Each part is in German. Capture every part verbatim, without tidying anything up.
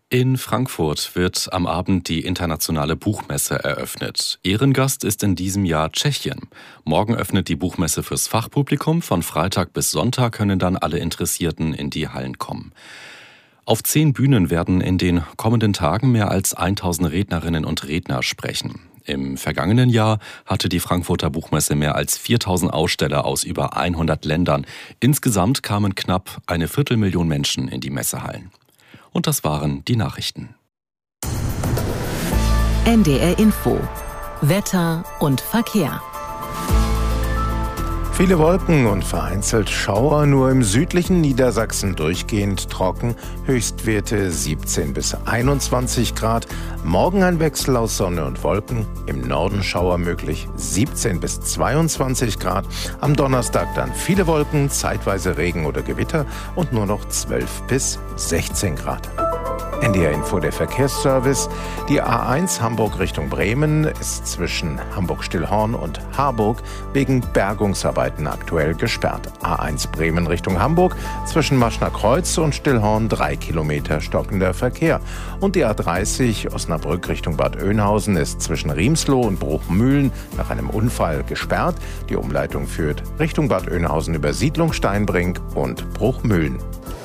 In Frankfurt wird am Abend die internationale Buchmesse eröffnet. Ehrengast ist in diesem Jahr Tschechien. Morgen öffnet die Buchmesse fürs Fachpublikum. Von Freitag bis Sonntag können dann alle Interessierten in die Hallen kommen. Auf zehn Bühnen werden in den kommenden Tagen mehr als tausend Rednerinnen und Redner sprechen. Im vergangenen Jahr hatte die Frankfurter Buchmesse mehr als viertausend Aussteller aus über hundert Ländern. Insgesamt kamen knapp eine Viertelmillion Menschen in die Messehallen. Und das waren die Nachrichten. N D R Info. Wetter und Verkehr. Viele Wolken und vereinzelt Schauer, nur im südlichen Niedersachsen durchgehend trocken, Höchstwerte siebzehn bis einundzwanzig Grad. Morgen ein Wechsel aus Sonne und Wolken, im Norden Schauer möglich, siebzehn bis zweiundzwanzig Grad. Am Donnerstag dann viele Wolken, zeitweise Regen oder Gewitter und nur noch zwölf bis sechzehn Grad. N D R Info, der Verkehrsservice. Die A eins Hamburg Richtung Bremen ist zwischen Hamburg-Stillhorn und Harburg wegen Bergungsarbeiten aktuell gesperrt. A eins Bremen Richtung Hamburg zwischen Maschner Kreuz und Stillhorn drei Kilometer stockender Verkehr. Und die A dreißig Osnabrück Richtung Bad Oeynhausen ist zwischen Riemsloh und Bruchmühlen nach einem Unfall gesperrt. Die Umleitung führt Richtung Bad Oeynhausen über Siedlung Steinbrink und Bruchmühlen.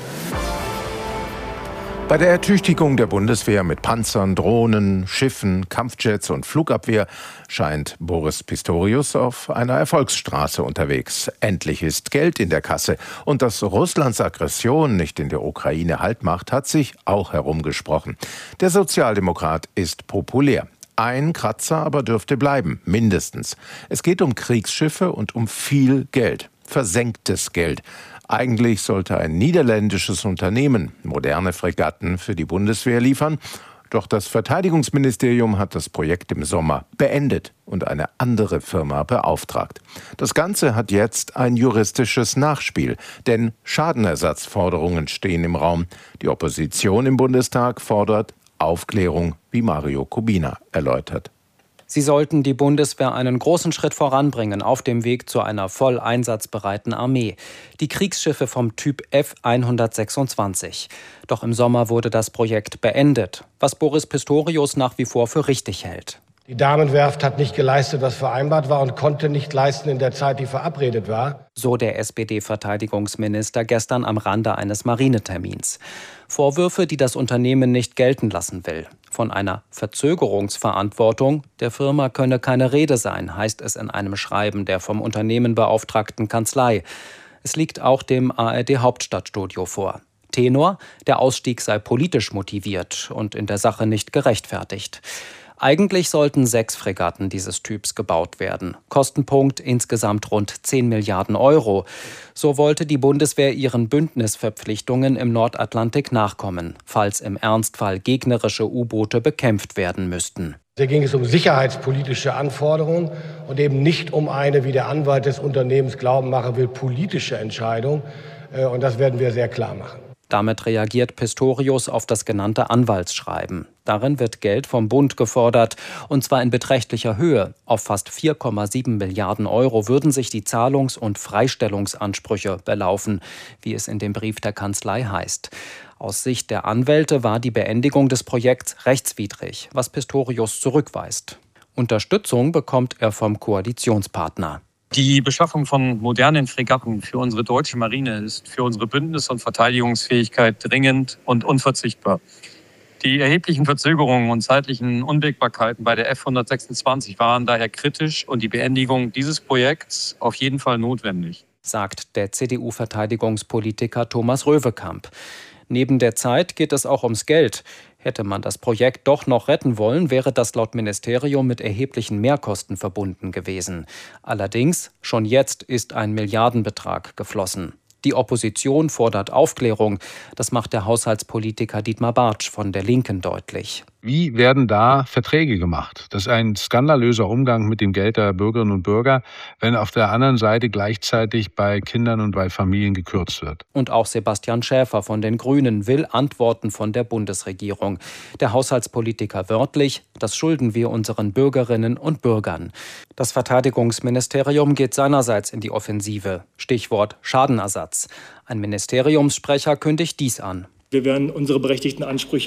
Bei der Ertüchtigung der Bundeswehr mit Panzern, Drohnen, Schiffen, Kampfjets und Flugabwehr scheint Boris Pistorius auf einer Erfolgsstraße unterwegs. Endlich ist Geld in der Kasse. Und dass Russlands Aggression nicht in der Ukraine Halt macht, hat sich auch herumgesprochen. Der Sozialdemokrat ist populär. Ein Kratzer aber dürfte bleiben, mindestens. Es geht um Kriegsschiffe und um viel Geld. Versenktes Geld. Eigentlich sollte ein niederländisches Unternehmen moderne Fregatten für die Bundeswehr liefern. Doch das Verteidigungsministerium hat das Projekt im Sommer beendet und eine andere Firma beauftragt. Das Ganze hat jetzt ein juristisches Nachspiel, denn Schadenersatzforderungen stehen im Raum. Die Opposition im Bundestag fordert Aufklärung, wie Mario Kubina erläutert. Sie sollten die Bundeswehr einen großen Schritt voranbringen auf dem Weg zu einer voll einsatzbereiten Armee. Die Kriegsschiffe vom Typ F hundertsechsundzwanzig. Doch im Sommer wurde das Projekt beendet, was Boris Pistorius nach wie vor für richtig hält. Die Damenwerft hat nicht geleistet, was vereinbart war und konnte nicht leisten in der Zeit, die verabredet war. So der S P D-Verteidigungsminister gestern am Rande eines Marinetermins. Vorwürfe, die das Unternehmen nicht gelten lassen will. Von einer Verzögerungsverantwortung der Firma könne keine Rede sein, heißt es in einem Schreiben der vom Unternehmen beauftragten Kanzlei. Es liegt auch dem A R D-Hauptstadtstudio vor. Tenor: Der Ausstieg sei politisch motiviert und in der Sache nicht gerechtfertigt. Eigentlich sollten sechs Fregatten dieses Typs gebaut werden. Kostenpunkt insgesamt rund zehn Milliarden Euro. So wollte die Bundeswehr ihren Bündnisverpflichtungen im Nordatlantik nachkommen, falls im Ernstfall gegnerische U-Boote bekämpft werden müssten. Hier ging es um sicherheitspolitische Anforderungen und eben nicht um eine, wie der Anwalt des Unternehmens glauben machen will, politische Entscheidung. Und das werden wir sehr klar machen. Damit reagiert Pistorius auf das genannte Anwaltsschreiben. Darin wird Geld vom Bund gefordert, und zwar in beträchtlicher Höhe. Auf fast vier Komma sieben Milliarden Euro würden sich die Zahlungs- und Freistellungsansprüche belaufen, wie es in dem Brief der Kanzlei heißt. Aus Sicht der Anwälte war die Beendigung des Projekts rechtswidrig, was Pistorius zurückweist. Unterstützung bekommt er vom Koalitionspartner. Die Beschaffung von modernen Fregatten für unsere deutsche Marine ist für unsere Bündnis- und Verteidigungsfähigkeit dringend und unverzichtbar. Die erheblichen Verzögerungen und zeitlichen Unwägbarkeiten bei der F hundertsechsundzwanzig waren daher kritisch und die Beendigung dieses Projekts auf jeden Fall notwendig, sagt der C D U-Verteidigungspolitiker Thomas Röwekamp. Neben der Zeit geht es auch ums Geld. Hätte man das Projekt doch noch retten wollen, wäre das laut Ministerium mit erheblichen Mehrkosten verbunden gewesen. Allerdings, schon jetzt ist ein Milliardenbetrag geflossen. Die Opposition fordert Aufklärung. Das macht der Haushaltspolitiker Dietmar Bartsch von der Linken deutlich. Wie werden da Verträge gemacht? Das ist ein skandalöser Umgang mit dem Geld der Bürgerinnen und Bürger, wenn auf der anderen Seite gleichzeitig bei Kindern und bei Familien gekürzt wird. Und auch Sebastian Schäfer von den Grünen will Antworten von der Bundesregierung. Der Haushaltspolitiker wörtlich: Das schulden wir unseren Bürgerinnen und Bürgern. Das Verteidigungsministerium geht seinerseits in die Offensive. Stichwort Schadenersatz. Ein Ministeriumssprecher kündigt dies an. Wir werden unsere berechtigten Ansprüche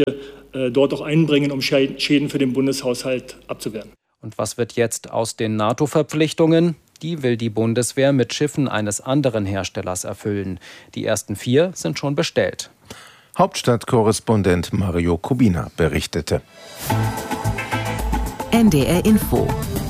äh, dort auch einbringen, um Schäden für den Bundeshaushalt abzuwehren. Und was wird jetzt aus den NATO-Verpflichtungen? Die will die Bundeswehr mit Schiffen eines anderen Herstellers erfüllen. Die ersten vier sind schon bestellt. Hauptstadtkorrespondent Mario Kubina berichtete. N D R Info.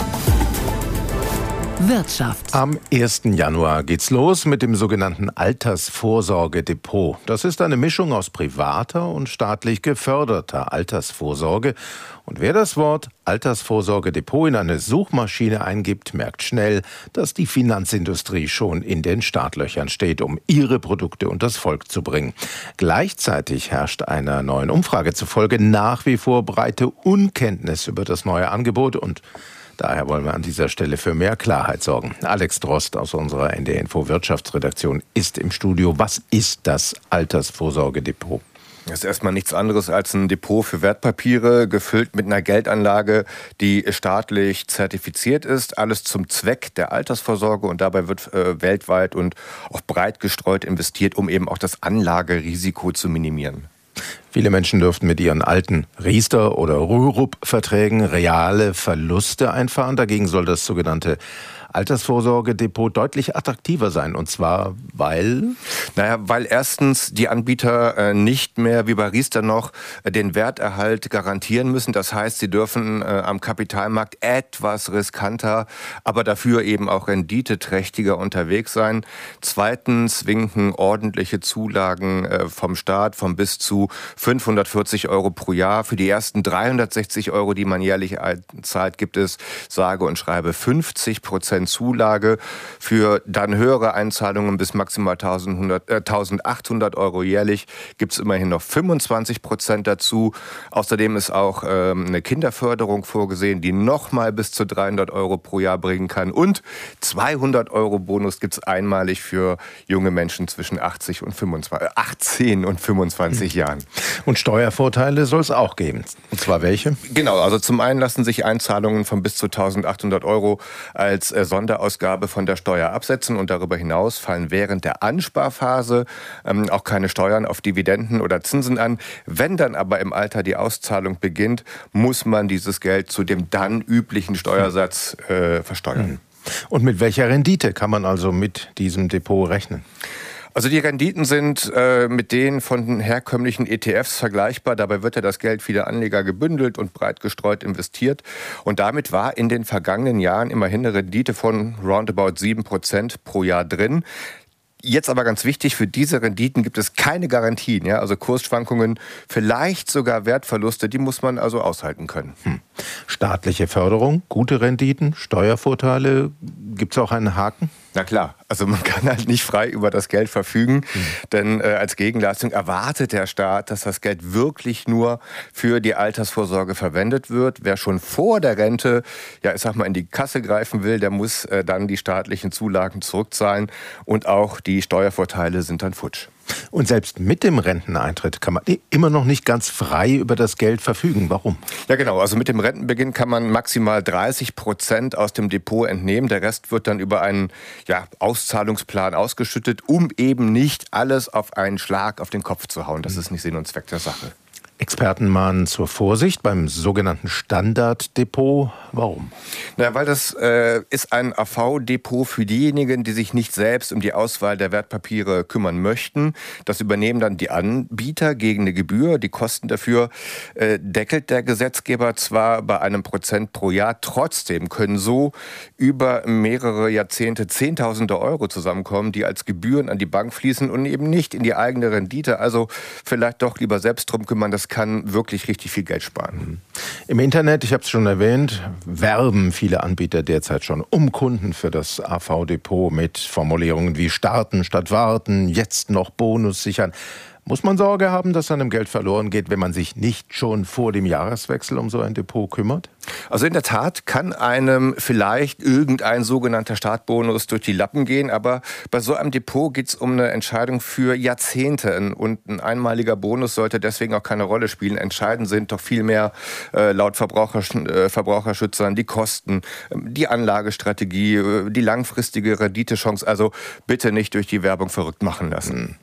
Wirtschaft. Am ersten Januar geht's los mit dem sogenannten Altersvorsorgedepot. Das ist eine Mischung aus privater und staatlich geförderter Altersvorsorge. Und wer das Wort Altersvorsorgedepot in eine Suchmaschine eingibt, merkt schnell, dass die Finanzindustrie schon in den Startlöchern steht, um ihre Produkte unters Volk zu bringen. Gleichzeitig herrscht einer neuen Umfrage zufolge nach wie vor breite Unkenntnis über das neue Angebot und daher wollen wir an dieser Stelle für mehr Klarheit sorgen. Alex Drost aus unserer N D R Info Wirtschaftsredaktion ist im Studio. Was ist das Altersvorsorgedepot? Das ist erstmal nichts anderes als ein Depot für Wertpapiere, gefüllt mit einer Geldanlage, die staatlich zertifiziert ist. Alles zum Zweck der Altersvorsorge und dabei wird äh, weltweit und auch breit gestreut investiert, um eben auch das Anlagerisiko zu minimieren. Viele Menschen dürften mit ihren alten Riester- oder Rürup-Verträgen reale Verluste einfahren. Dagegen soll das sogenannte Altersvorsorgedepot deutlich attraktiver sein. Und zwar, weil? Naja, weil erstens die Anbieter äh, nicht mehr wie bei Riester noch äh, den Werterhalt garantieren müssen. Das heißt, sie dürfen äh, am Kapitalmarkt etwas riskanter, aber dafür eben auch renditeträchtiger unterwegs sein. Zweitens winken ordentliche Zulagen äh, vom Staat von bis zu fünfhundertvierzig Euro pro Jahr. Für die ersten dreihundertsechzig Euro, die man jährlich zahlt, gibt es sage und schreibe fünfzig Prozent Zulage. Für dann höhere Einzahlungen bis maximal eintausendachthundert Euro jährlich gibt es immerhin noch fünfundzwanzig Prozent dazu. Außerdem ist auch ähm, eine Kinderförderung vorgesehen, die nochmal bis zu dreihundert Euro pro Jahr bringen kann. Und zweihundert Euro Bonus gibt es einmalig für junge Menschen zwischen achtzig und fünfundzwanzig, achtzehn und fünfundzwanzig mhm. Jahren. Und Steuervorteile soll es auch geben. Und zwar welche? Genau, also zum einen lassen sich Einzahlungen von bis zu eintausendachthundert Euro als äh, Sonderausgabe von der Steuer absetzen und darüber hinaus fallen während der Ansparphase ähm, auch keine Steuern auf Dividenden oder Zinsen an. Wenn dann aber im Alter die Auszahlung beginnt, muss man dieses Geld zu dem dann üblichen Steuersatz äh, versteuern. Und mit welcher Rendite kann man also mit diesem Depot rechnen? Also die Renditen sind äh, mit denen von den herkömmlichen E T Fs vergleichbar. Dabei wird ja das Geld vieler Anleger gebündelt und breit gestreut investiert. Und damit war in den vergangenen Jahren immerhin eine Rendite von roundabout sieben Prozent pro Jahr drin. Jetzt aber ganz wichtig, für diese Renditen gibt es keine Garantien. Ja? Also Kursschwankungen, vielleicht sogar Wertverluste, die muss man also aushalten können. Hm. Staatliche Förderung, gute Renditen, Steuervorteile, gibt es auch einen Haken? Na klar, also man kann halt nicht frei über das Geld verfügen, mhm. denn äh, als Gegenleistung erwartet der Staat, dass das Geld wirklich nur für die Altersvorsorge verwendet wird. Wer schon vor der Rente, ja ich sag mal, in die Kasse greifen will, der muss äh, dann die staatlichen Zulagen zurückzahlen und auch die Steuervorteile sind dann futsch. Und selbst mit dem Renteneintritt kann man immer noch nicht ganz frei über das Geld verfügen. Warum? Ja genau, also mit dem Rentenbeginn kann man maximal dreißig Prozent aus dem Depot entnehmen. Der Rest wird dann über einen ja, Auszahlungsplan ausgeschüttet, um eben nicht alles auf einen Schlag auf den Kopf zu hauen. Das ist nicht Sinn und Zweck der Sache. Experten mahnen zur Vorsicht beim sogenannten Standarddepot. Warum? Na, weil das äh, ist ein A V-Depot für diejenigen, die sich nicht selbst um die Auswahl der Wertpapiere kümmern möchten. Das übernehmen dann die Anbieter gegen eine Gebühr. Die Kosten dafür äh, deckelt der Gesetzgeber zwar bei einem Prozent pro Jahr. Trotzdem können so über mehrere Jahrzehnte Zehntausende Euro zusammenkommen, die als Gebühren an die Bank fließen und eben nicht in die eigene Rendite. Also vielleicht doch lieber selbst drum kümmern. Das kann wirklich richtig viel Geld sparen. Im Internet, ich habe es schon erwähnt, werben viele Anbieter derzeit schon um Kunden für das A V-Depot mit Formulierungen wie starten statt warten, jetzt noch Bonus sichern. Muss man Sorge haben, dass einem Geld verloren geht, wenn man sich nicht schon vor dem Jahreswechsel um so ein Depot kümmert? Also in der Tat kann einem vielleicht irgendein sogenannter Startbonus durch die Lappen gehen, aber bei so einem Depot geht es um eine Entscheidung für Jahrzehnte und ein einmaliger Bonus sollte deswegen auch keine Rolle spielen. Entscheidend sind doch vielmehr äh, laut Verbraucher, äh, Verbraucherschützern die Kosten, äh, die Anlagestrategie, äh, die langfristige Renditechance. Also bitte nicht durch die Werbung verrückt machen lassen.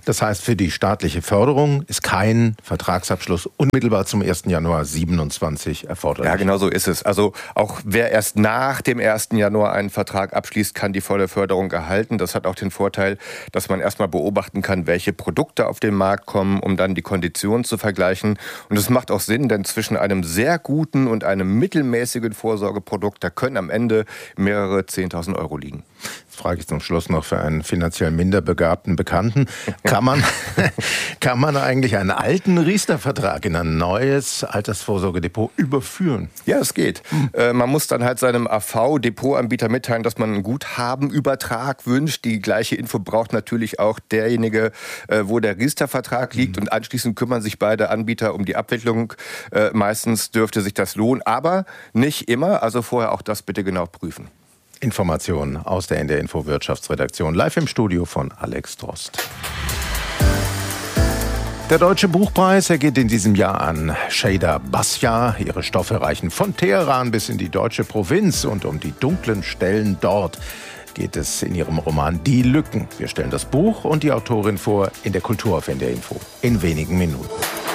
Das heißt, für die staatliche Förderung ist kein Vertragsabschluss unmittelbar zum ersten Januar siebenundzwanzig erforderlich. Ja, genau so ist es. Also auch wer erst nach dem ersten Januar einen Vertrag abschließt, kann die volle Förderung erhalten. Das hat auch den Vorteil, dass man erstmal beobachten kann, welche Produkte auf den Markt kommen, um dann die Konditionen zu vergleichen. Und es macht auch Sinn, denn zwischen einem sehr guten und einem mittelmäßigen Vorsorgeprodukt, da können am Ende mehrere zehntausend Euro liegen. Jetzt frage ich zum Schluss noch für einen finanziell minder begabten Bekannten. Kann man, kann man eigentlich einen alten Riester-Vertrag in ein neues Altersvorsorgedepot überführen? Ja, es geht. Hm. Äh, man muss dann halt seinem A V-Depotanbieter mitteilen, dass man einen Guthabenübertrag wünscht. Die gleiche Info braucht natürlich auch derjenige, äh, wo der Riester-Vertrag liegt. Hm. Und anschließend kümmern sich beide Anbieter um die Abwicklung. Äh, meistens dürfte sich das lohnen, aber nicht immer. Also vorher auch das bitte genau prüfen. Informationen aus der N D R Info Wirtschaftsredaktion, live im Studio von Alex Drost. Der Deutsche Buchpreis, er geht in diesem Jahr an Shada Basja. Ihre Stoffe reichen von Teheran bis in die deutsche Provinz und um die dunklen Stellen dort geht es in ihrem Roman Die Lücken. Wir stellen das Buch und die Autorin vor in der Kultur auf N D R Info in wenigen Minuten.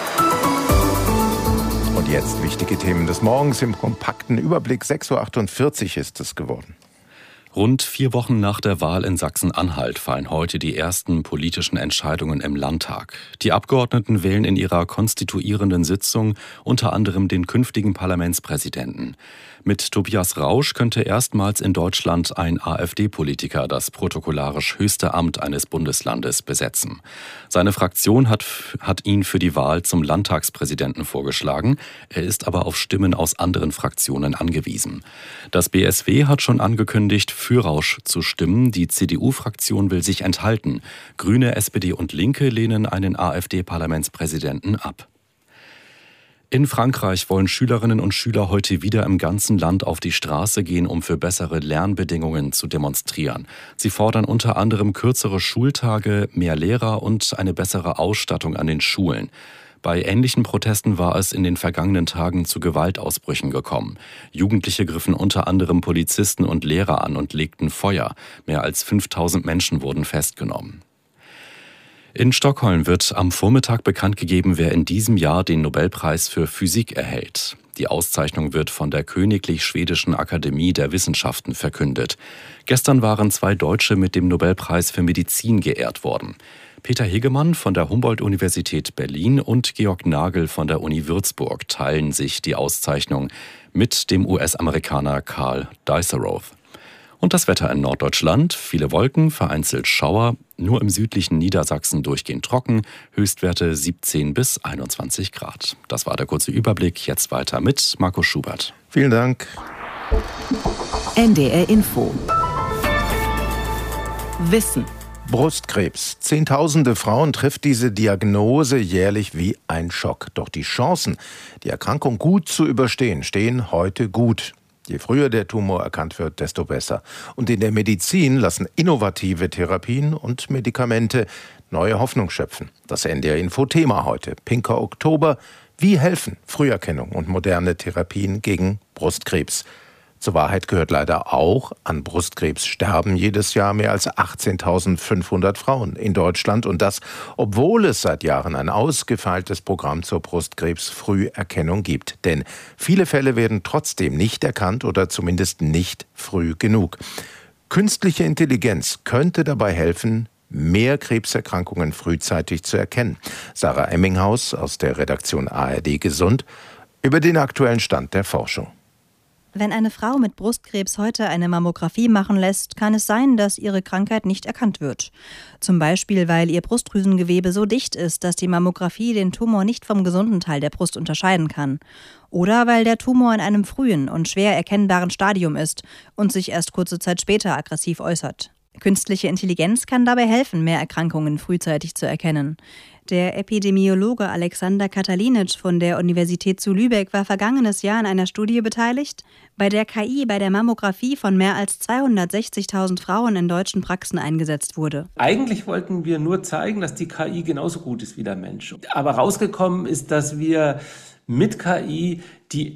Und jetzt wichtige Themen des Morgens im kompakten Überblick. sechs Uhr achtundvierzig ist es geworden. Rund vier Wochen nach der Wahl in Sachsen-Anhalt fallen heute die ersten politischen Entscheidungen im Landtag. Die Abgeordneten wählen in ihrer konstituierenden Sitzung unter anderem den künftigen Parlamentspräsidenten. Mit Tobias Rausch könnte erstmals in Deutschland ein AfD-Politiker das protokollarisch höchste Amt eines Bundeslandes besetzen. Seine Fraktion hat, hat ihn für die Wahl zum Landtagspräsidenten vorgeschlagen. Er ist aber auf Stimmen aus anderen Fraktionen angewiesen. Das B S W hat schon angekündigt, für Rausch zu stimmen. Die C D U-Fraktion will sich enthalten. Grüne, S P D und Linke lehnen einen AfD-Parlamentspräsidenten ab. In Frankreich wollen Schülerinnen und Schüler heute wieder im ganzen Land auf die Straße gehen, um für bessere Lernbedingungen zu demonstrieren. Sie fordern unter anderem kürzere Schultage, mehr Lehrer und eine bessere Ausstattung an den Schulen. Bei ähnlichen Protesten war es in den vergangenen Tagen zu Gewaltausbrüchen gekommen. Jugendliche griffen unter anderem Polizisten und Lehrer an und legten Feuer. Mehr als fünftausend Menschen wurden festgenommen. In Stockholm wird am Vormittag bekannt gegeben, wer in diesem Jahr den Nobelpreis für Physik erhält. Die Auszeichnung wird von der Königlich Schwedischen Akademie der Wissenschaften verkündet. Gestern waren zwei Deutsche mit dem Nobelpreis für Medizin geehrt worden. Peter Hegemann von der Humboldt-Universität Berlin und Georg Nagel von der Uni Würzburg teilen sich die Auszeichnung mit dem U S-Amerikaner Carl Diceroth. Und das Wetter in Norddeutschland, viele Wolken, vereinzelt Schauer, nur im südlichen Niedersachsen durchgehend trocken, Höchstwerte siebzehn bis einundzwanzig Grad. Das war der kurze Überblick, jetzt weiter mit Markus Schubert. Vielen Dank. N D R Info. Wissen. Brustkrebs. Zehntausende Frauen trifft diese Diagnose jährlich wie ein Schock. Doch die Chancen, die Erkrankung gut zu überstehen, stehen heute gut. Je früher der Tumor erkannt wird, desto besser. Und in der Medizin lassen innovative Therapien und Medikamente neue Hoffnung schöpfen. Das N D R Info Thema heute. Pinker Oktober. Wie helfen Früherkennung und moderne Therapien gegen Brustkrebs? Zur Wahrheit gehört leider auch, an Brustkrebs sterben jedes Jahr mehr als achtzehntausendfünfhundert Frauen in Deutschland. Und das, obwohl es seit Jahren ein ausgefeiltes Programm zur Brustkrebsfrüherkennung gibt. Denn viele Fälle werden trotzdem nicht erkannt oder zumindest nicht früh genug. Künstliche Intelligenz könnte dabei helfen, mehr Krebserkrankungen frühzeitig zu erkennen. Sarah Emminghaus aus der Redaktion A R D Gesund über den aktuellen Stand der Forschung. Wenn eine Frau mit Brustkrebs heute eine Mammographie machen lässt, kann es sein, dass ihre Krankheit nicht erkannt wird. Zum Beispiel, weil ihr Brustdrüsengewebe so dicht ist, dass die Mammographie den Tumor nicht vom gesunden Teil der Brust unterscheiden kann. Oder weil der Tumor in einem frühen und schwer erkennbaren Stadium ist und sich erst kurze Zeit später aggressiv äußert. Künstliche Intelligenz kann dabei helfen, mehr Erkrankungen frühzeitig zu erkennen. Der Epidemiologe Alexander Katalinic von der Universität zu Lübeck war vergangenes Jahr an einer Studie beteiligt, bei der K I bei der Mammographie von mehr als zweihundertsechzigtausend Frauen in deutschen Praxen eingesetzt wurde. Eigentlich wollten wir nur zeigen, dass die K I genauso gut ist wie der Mensch. Aber rausgekommen ist, dass wir mit K I die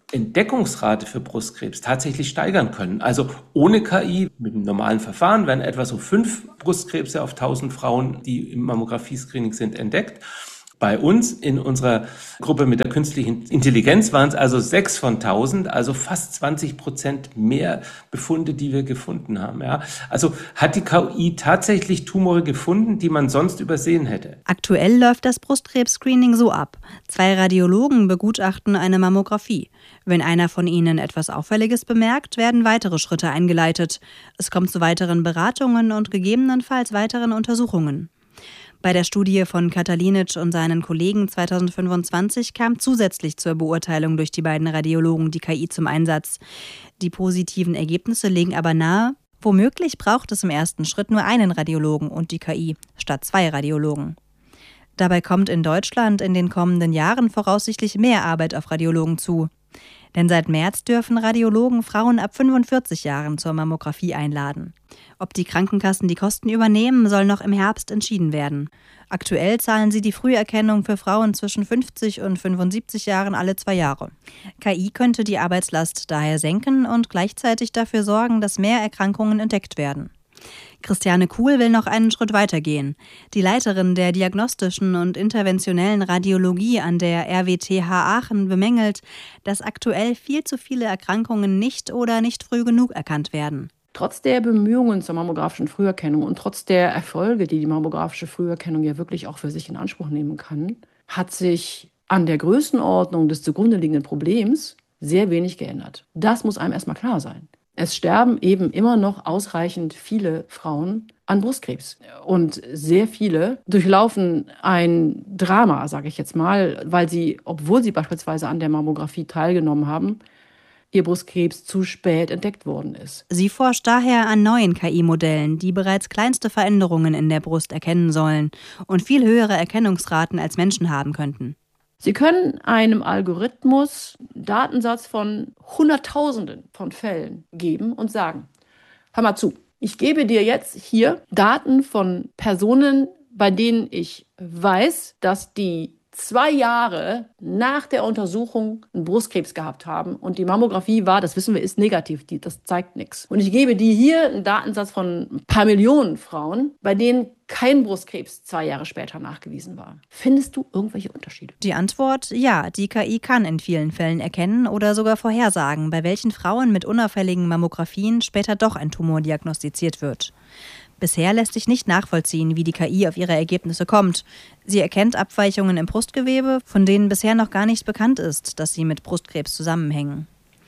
Entdeckungsrate für Brustkrebs tatsächlich steigern können. Also ohne K I, mit dem normalen Verfahren, werden etwa so fünf Brustkrebse auf tausend Frauen, die im Mammographie-Screening sind, entdeckt. Bei uns in unserer Gruppe mit der künstlichen Intelligenz waren es also sechs von tausend, also fast zwanzig Prozent mehr Befunde, die wir gefunden haben. Ja. Also hat die K I tatsächlich Tumore gefunden, die man sonst übersehen hätte. Aktuell läuft das Brustkrebs-Screening so ab. Zwei Radiologen begutachten eine Mammographie. Wenn einer von ihnen etwas Auffälliges bemerkt, werden weitere Schritte eingeleitet. Es kommt zu weiteren Beratungen und gegebenenfalls weiteren Untersuchungen. Bei der Studie von Katalinic und seinen Kollegen zweitausendfünfundzwanzig kam zusätzlich zur Beurteilung durch die beiden Radiologen die K I zum Einsatz. Die positiven Ergebnisse legen aber nahe, womöglich braucht es im ersten Schritt nur einen Radiologen und die K I statt zwei Radiologen. Dabei kommt in Deutschland in den kommenden Jahren voraussichtlich mehr Arbeit auf Radiologen zu. Denn seit März dürfen Radiologen Frauen ab fünfundvierzig Jahren zur Mammographie einladen. Ob die Krankenkassen die Kosten übernehmen, soll noch im Herbst entschieden werden. Aktuell zahlen sie die Früherkennung für Frauen zwischen fünfzig und fünfundsiebzig Jahren alle zwei Jahre. K I könnte die Arbeitslast daher senken und gleichzeitig dafür sorgen, dass mehr Erkrankungen entdeckt werden. Christiane Kuhl will noch einen Schritt weitergehen. Die Leiterin der diagnostischen und interventionellen Radiologie an der R W T H Aachen bemängelt, dass aktuell viel zu viele Erkrankungen nicht oder nicht früh genug erkannt werden. Trotz der Bemühungen zur mammografischen Früherkennung und trotz der Erfolge, die die mammografische Früherkennung ja wirklich auch für sich in Anspruch nehmen kann, hat sich an der Größenordnung des zugrunde liegenden Problems sehr wenig geändert. Das muss einem erstmal klar sein. Es sterben eben immer noch ausreichend viele Frauen an Brustkrebs. Und sehr viele durchlaufen ein Drama, sage ich jetzt mal, weil sie, obwohl sie beispielsweise an der Mammographie teilgenommen haben, ihr Brustkrebs zu spät entdeckt worden ist. Sie forscht daher an neuen K I-Modellen, die bereits kleinste Veränderungen in der Brust erkennen sollen und viel höhere Erkennungsraten als Menschen haben könnten. Sie können einem Algorithmus Datensatz von Hunderttausenden von Fällen geben und sagen, hör mal zu, ich gebe dir jetzt hier Daten von Personen, bei denen ich weiß, dass die zwei Jahre nach der Untersuchung einen Brustkrebs gehabt haben und die Mammographie war, das wissen wir, ist negativ, die, das zeigt nichts. Und ich gebe dir hier einen Datensatz von ein paar Millionen Frauen, bei denen kein Brustkrebs zwei Jahre später nachgewiesen war. Findest du irgendwelche Unterschiede? Die Antwort, ja, die K I kann in vielen Fällen erkennen oder sogar vorhersagen, bei welchen Frauen mit unauffälligen Mammographien später doch ein Tumor diagnostiziert wird. Bisher lässt sich nicht nachvollziehen, wie die K I auf ihre Ergebnisse kommt. Sie erkennt Abweichungen im Brustgewebe, von denen bisher noch gar nicht bekannt ist, dass sie mit Brustkrebs zusammenhängen.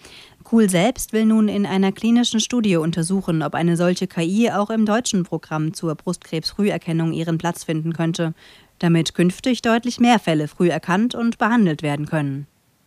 Kuhl selbst will nun in einer klinischen Studie untersuchen, ob eine solche K I auch im deutschen Programm zur Brustkrebsfrüherkennung ihren Platz finden könnte, damit künftig deutlich mehr Fälle früh erkannt und behandelt werden können.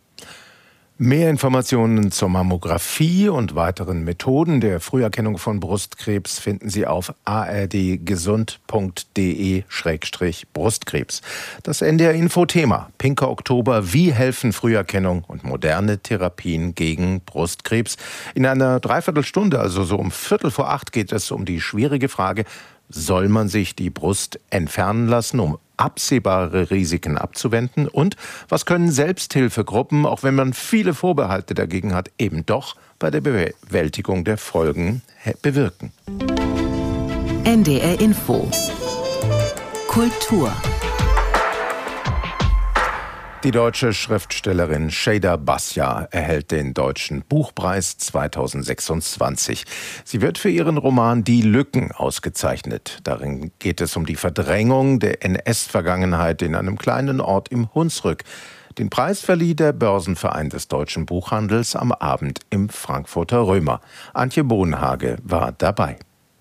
Mehr Informationen zur Mammographie und weiteren Methoden der Früherkennung von Brustkrebs finden Sie auf a r d gesund punkt d e Schrägstrich Brustkrebs. Das N D R-Info-Thema Pinker Oktober. Wie helfen Früherkennung und moderne Therapien gegen Brustkrebs? In einer Dreiviertelstunde, also so um Viertel vor acht, geht es um die schwierige Frage, soll man sich die Brust entfernen lassen, um absehbare Risiken abzuwenden? Und was können Selbsthilfegruppen, auch wenn man viele Vorbehalte dagegen hat, eben doch bei der Bewältigung der Folgen bewirken? N D R Info Kultur. Die deutsche Schriftstellerin Şeyda Basya erhält den Deutschen Buchpreis zweitausendsechsundzwanzig. Sie wird für ihren Roman Die Lücken ausgezeichnet. Darin geht es um die Verdrängung der N S-Vergangenheit in einem kleinen Ort im Hunsrück. Den Preis verlieh der Börsenverein des deutschen Buchhandels am Abend im Frankfurter Römer. Antje Bohnhage war dabei.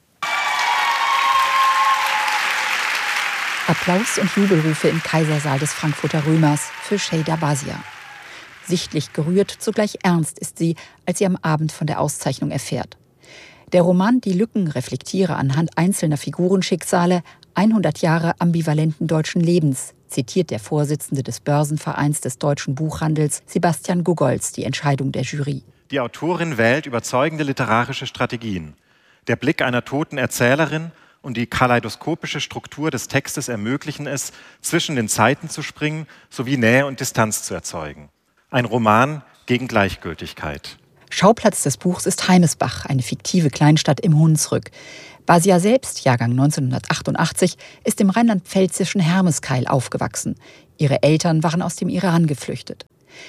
Applaus und Jubelrufe im Kaisersaal des Frankfurter Römers für Şeyda Basya. Sichtlich gerührt, zugleich ernst ist sie, als sie am Abend von der Auszeichnung erfährt. Der Roman Die Lücken reflektiere anhand einzelner Figurenschicksale hundert Jahre ambivalenten deutschen Lebens, zitiert der Vorsitzende des Börsenvereins des deutschen Buchhandels, Sebastian Gogolz, die Entscheidung der Jury. Die Autorin wählt überzeugende literarische Strategien. Der Blick einer toten Erzählerin und die kaleidoskopische Struktur des Textes ermöglichen es, zwischen den Zeiten zu springen sowie Nähe und Distanz zu erzeugen. Ein Roman, gegen Gleichgültigkeit. Schauplatz des Buchs ist Heimesbach, eine fiktive Kleinstadt im Hunsrück. Basia selbst, Jahrgang neunzehnhundertachtundachtzig, ist im rheinland-pfälzischen Hermeskeil aufgewachsen. Ihre Eltern waren aus dem Iran geflüchtet.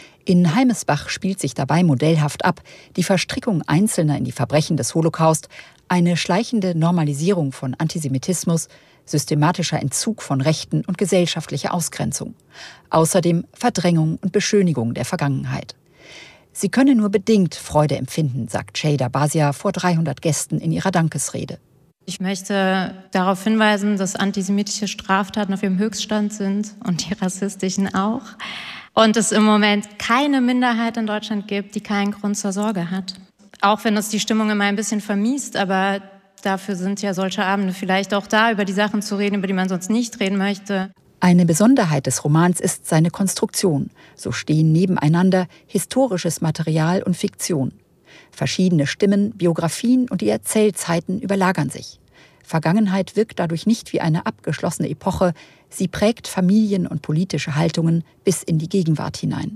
In Heimesbach spielt sich dabei modellhaft ab die Verstrickung Einzelner in die Verbrechen des Holocaust, eine schleichende Normalisierung von Antisemitismus, systematischer Entzug von Rechten und gesellschaftliche Ausgrenzung. Außerdem Verdrängung und Beschönigung der Vergangenheit. Sie könne nur bedingt Freude empfinden, sagt Cheyda Basia vor dreihundert Gästen in ihrer Dankesrede. Ich möchte darauf hinweisen, dass antisemitische Straftaten auf ihrem Höchststand sind und die rassistischen auch. Und es im Moment keine Minderheit in Deutschland gibt, die keinen Grund zur Sorge hat. Auch wenn das die Stimmung immer ein bisschen vermiest, aber dafür sind ja solche Abende vielleicht auch da, über die Sachen zu reden, über die man sonst nicht reden möchte. Eine Besonderheit des Romans ist seine Konstruktion. So stehen nebeneinander historisches Material und Fiktion. Verschiedene Stimmen, Biografien und die Erzählzeiten überlagern sich. Vergangenheit wirkt dadurch nicht wie eine abgeschlossene Epoche, sie prägt Familien und politische Haltungen bis in die Gegenwart hinein.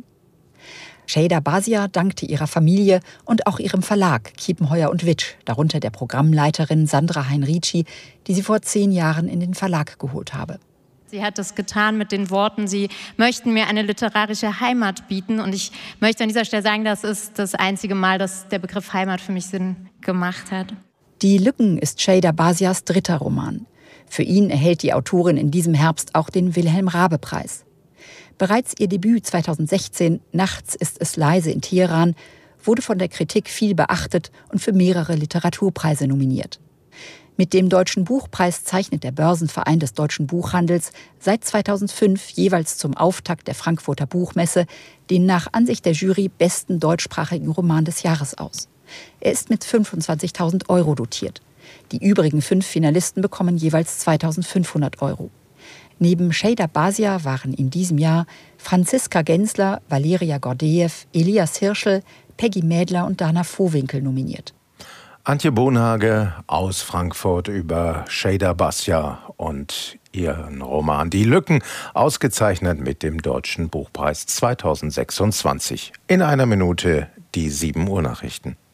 Cheyda Basia dankte ihrer Familie und auch ihrem Verlag Kiepenheuer und Witsch, darunter der Programmleiterin Sandra Heinrici, die sie vor zehn Jahren in den Verlag geholt habe. Sie hat das getan mit den Worten, sie möchten mir eine literarische Heimat bieten. Und ich möchte an dieser Stelle sagen, das ist das einzige Mal, dass der Begriff Heimat für mich Sinn gemacht hat. Die Lücken ist Cheyda Basias dritter Roman. Für ihn erhält die Autorin in diesem Herbst auch den Wilhelm-Raabe-Preis. Bereits ihr Debüt zweitausendsechzehn, Nachts ist es leise in Teheran, wurde von der Kritik viel beachtet und für mehrere Literaturpreise nominiert. Mit dem Deutschen Buchpreis zeichnet der Börsenverein des deutschen Buchhandels seit zweitausendfünf jeweils zum Auftakt der Frankfurter Buchmesse den nach Ansicht der Jury besten deutschsprachigen Roman des Jahres aus. Er ist mit fünfundzwanzigtausend Euro dotiert. Die übrigen fünf Finalisten bekommen jeweils zweitausendfünfhundert Euro. Neben Cheyda Basia waren in diesem Jahr Franziska Gensler, Valeria Gordejew, Elias Hirschel, Peggy Mädler und Dana Vohwinkel nominiert. Antje Bonhage aus Frankfurt über Cheyda Basia und ihren Roman Die Lücken, ausgezeichnet mit dem Deutschen Buchpreis zweitausendsechsundzwanzig. In einer Minute die sieben Uhr Nachrichten.